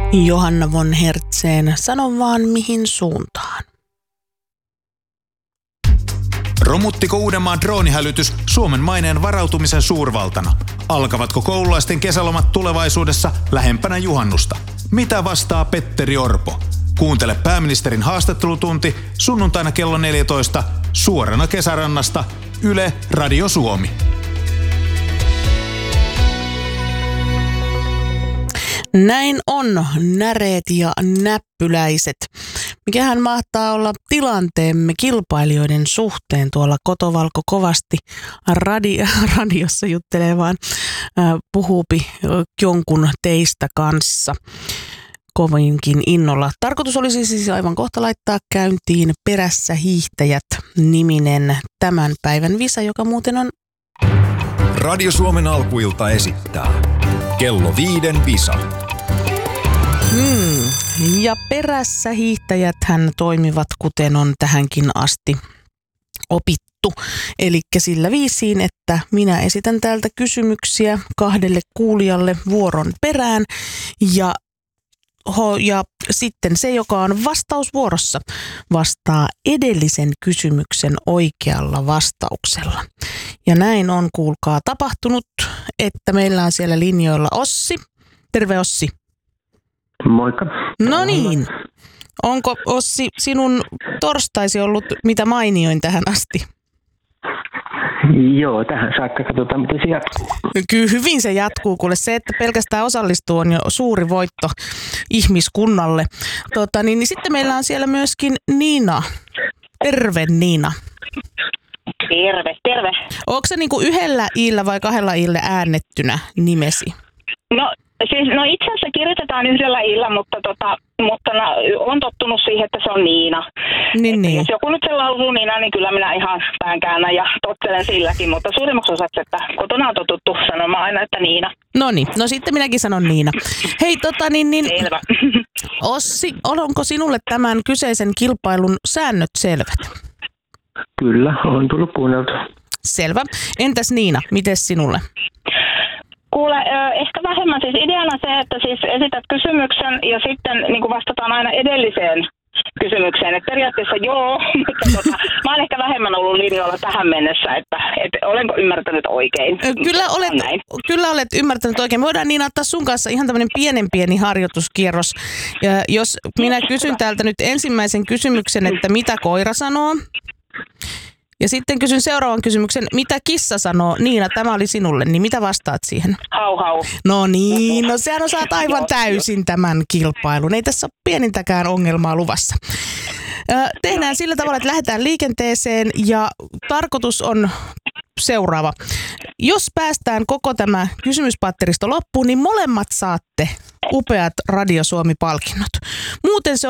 Johanna von Hertzén, sano vaan mihin suuntaan. Romuttiko Uudenmaan droonihälytys Suomen maineen varautumisen suurvaltana? Alkavatko koululaisten kesälomat tulevaisuudessa lähempänä juhannusta? Mitä vastaa Petteri Orpo? Kuuntele pääministerin haastattelutunti sunnuntaina kello 14 suorana Kesärannasta Yle Radio Suomi. Näin on, näreet ja näppyläiset. Mikähän mahtaa olla tilanteemme kilpailijoiden suhteen tuolla Kotovalko kovasti radiossa juttelee vaan puhuupi jonkun teistä kanssa kovinkin innolla. Tarkoitus olisi siis aivan kohta laittaa käyntiin Perässä hiihtäjät-niminen tämän päivän visa, joka muuten on Radio Suomen alkuilta esittää kello 5 visa. Ja perässä hiihtäjäthän toimivat kuten on tähänkin asti opittu. Eli sillä viisiin, että minä esitän täältä kysymyksiä 2 kuulijalle vuoron perään ja sitten se, joka on vastausvuorossa, vastaa edellisen kysymyksen oikealla vastauksella. Ja näin on, kuulkaa, tapahtunut, että meillä on siellä linjoilla Ossi. Terve Ossi. Moikka. No niin. Onko Ossi sinun torstaisi ollut mitä mainioin tähän asti? Joo, tähän saakka katsotaan, miten se jatkuu. Kyllä hyvin se jatkuu, kuule se, että pelkästään osallistuu on jo suuri voitto ihmiskunnalle. Niin sitten meillä on siellä myöskin Niina. Terve Niina. Terve. Onko se niinku 1 iillä vai 2 iillä äännettynä nimesi? No itse asiassa kirjoitetaan 1 iillä, mutta on tottunut siihen, että se on Niina. Niin. Jos joku nyt se lausuu Niina, niin kyllä minä ihan pään käännän ja tottelen silläkin, mutta suurimmaksi osaksi, että kotona on totuttu sanomaan aina, että Niina. No sitten minäkin sanon Niina. Hei Selvä. Ossi, onko sinulle tämän kyseisen kilpailun säännöt selvät? Kyllä, on tullut kuunneltu. Selvä. Entäs Niina, mites sinulle? Kuule, ehkä vähemmän siis ideana se, että siis esität kysymyksen ja sitten niin kuin vastataan aina edelliseen kysymykseen. Että periaatteessa joo, mutta mä oon ehkä vähemmän ollut linjoilla tähän mennessä, että olenko ymmärtänyt oikein. Kyllä olet ymmärtänyt oikein. Me voidaan Niina ottaa sun kanssa ihan tämmöinen pieni harjoituskierros. Ja jos minä kysyn täältä nyt ensimmäisen kysymyksen, että mitä koira sanoo. Ja sitten kysyn seuraavan kysymyksen, mitä kissa sanoo? Niina, tämä oli sinulle, niin mitä vastaat siihen? Hau. No niin, sehän osaat aivan täysin tämän kilpailun. Ei tässä ole pienintäkään ongelmaa luvassa. Tehdään sillä tavalla, että lähdetään liikenteeseen ja tarkoitus on seuraava. Jos päästään koko tämä kysymyspatteristo loppuun, niin molemmat saatte upeat Radio Suomi-palkinnot. Muuten se